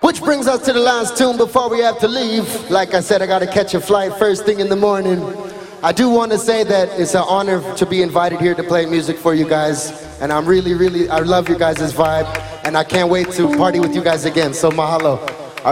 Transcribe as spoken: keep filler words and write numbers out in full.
Which brings us to the last tune before we have to leave. Like I said, I gotta catch a flight first thing in the morning. I do want to say that it's an honor to be invited here to play music for you guys. And I'm really, really, I love you guys' vibe. And I can't wait to party with you guys again. So mahalo.